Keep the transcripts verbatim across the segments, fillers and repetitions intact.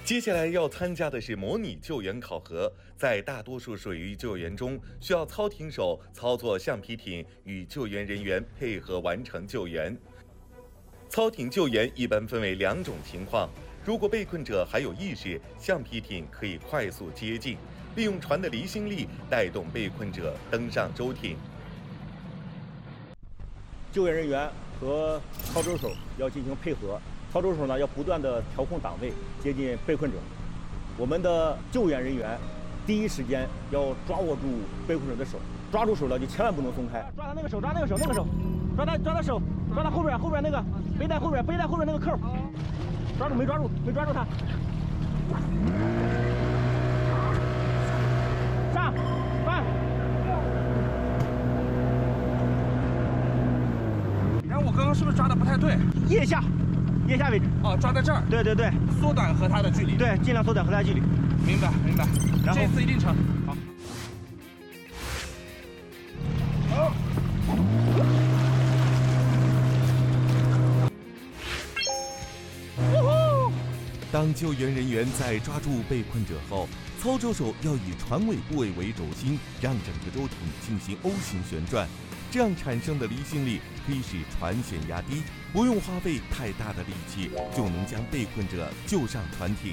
接下来要参加的是模拟救援考核，在大多数水域救援中，需要操艇手操作橡皮艇与救援人员配合完成救援。操艇救援一般分为两种情况，如果被困者还有意识，橡皮艇可以快速接近，利用船的离心力带动被困者登上舟艇。 救援人员和操舟手要进行配合。操舟手呢要不断的调控档位，接近被困者。我们的救援人员第一时间要抓握住被困者的手，抓住手了就千万不能松开。抓他那个手，抓那个手，那个手，抓他抓他手，抓他后边后边那个背带后边背带后边那个扣，抓住没抓住没抓住他。上，翻。 然后我刚刚是不是抓的不太对？ 腋下。腋下位置哦，抓在这儿。对对对， 缩短和它的距离。 对，尽量缩短和它距离。 明白明白。然后这次一定成。好。好。 当救援人员在抓住被困者后，操舟手要以船尾部位为轴心，让整个舟艇进行 O 型旋转。这样产生的离心力可以使船舷压低，不用花费太大的力气，就能将被困者救上船艇。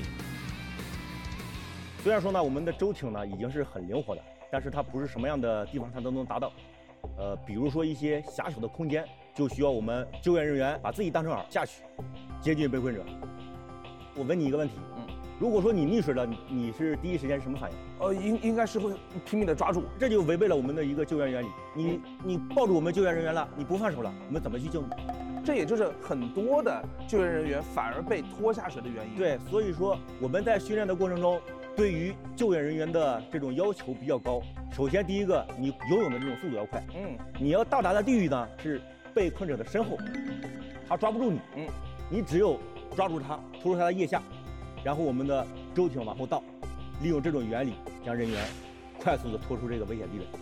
虽然说呢，我们的舟艇呢已经是很灵活的，但是它不是什么样的地方它都能达到。呃，比如说一些狭小的空间，就需要我们救援人员把自己当成饵下去，接近被困者。我问你一个问题，嗯，如果说你溺水了，你你是第一时间是什么反应？ 呃，应应该是会拼命的抓住， 这就违背了我们的一个救援原理。你你抱住我们救援人员了，你不放手了，我们怎么去救你？ 这也就是很多的救援人员反而被拖下水的原因。 对，所以说我们在训练的过程中，对于救援人员的这种要求比较高。首先，第一个，你游泳的这种速度要快，嗯，你要到达的地域呢是被困者的身后，他抓不住你，嗯，你只有抓住他，拖住他的腋下，然后我们的舟艇往后倒，利用这种原理将人员快速的拖出这个危险地位。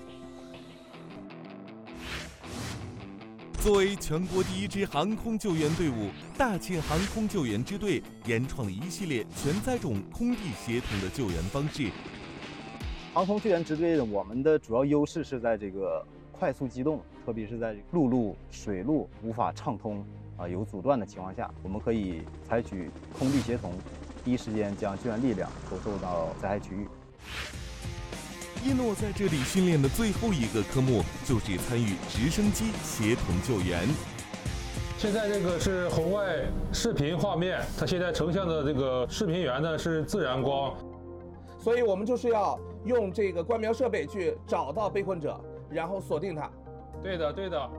作为全国第一支航空救援队伍，大庆航空救援支队研创了一系列全载重空地协同的救援方式。 航空救援支队我们的主要优势是在这个快速机动，特别是在陆路、水路无法畅通啊、有阻断的情况下，我们可以采取空地协同，第一时间将救援力量投送到灾害区域。 一诺在这里训练的最后一个科目就是参与直升机协同救援。 现在这个是红外视频画面，它现在成像的这个视频源呢是自然光， 所以我们就是要用这个观瞄设备去找到被困者，然后锁定它。 对的，对的。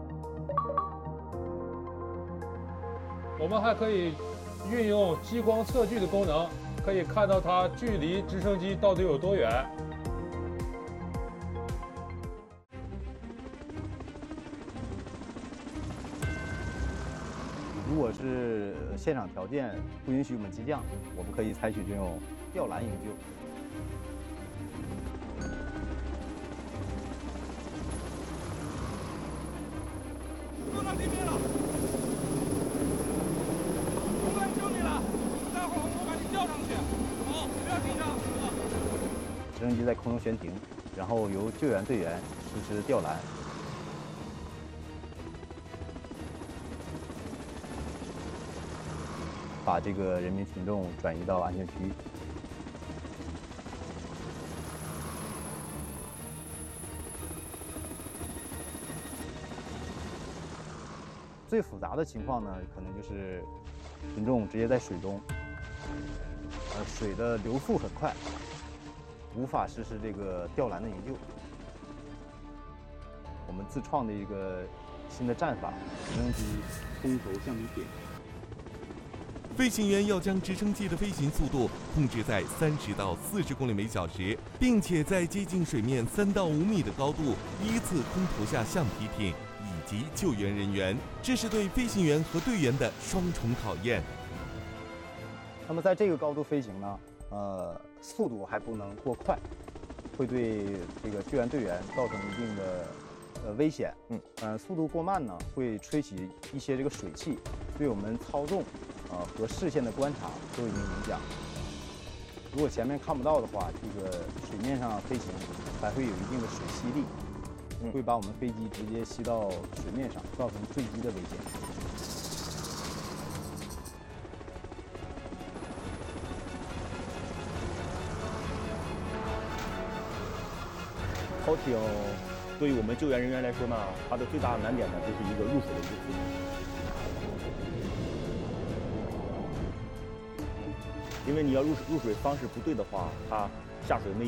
我们还可以运用激光测距的功能，可以看到它距离直升机到底有多远。 如果是现场条件不允许我们急降，我们可以采取这种吊篮营救。 坐到地面了，我们救你了，待会儿我们把你吊上去。好，不要紧张。 直升机在空中悬停，然后由救援队员实施吊篮。把这个人民群众转移到安全区域。最复杂的情况呢，可能就是群众直接在水中，呃，水的流速很快，无法实施这个吊篮的营救。我们自创的一个新的战法，直升机空投橡皮艇。 飞行员要将直升机的飞行速度控制在三十到四十公里每小时，并且在接近水面三到五米的高度依次空投下橡皮艇以及救援人员，这是对飞行员和队员的双重考验。 那么在这个高度飞行呢，呃，速度还不能过快，会对这个救援队员造成一定的呃危险。嗯，呃，速度过慢呢，会吹起一些这个水汽，对我们操纵。呃，和视线的观察都有一定影响。 如果前面看不到的话，这个水面上飞行还会有一定的水吸力，会把我们飞机直接吸到水面上，造成坠机的危险。 操艇对于我们救援人员来说呢，它的最大的难点呢，就是一个入水的一个速度。因为你要入入水方式不对的话，它下水那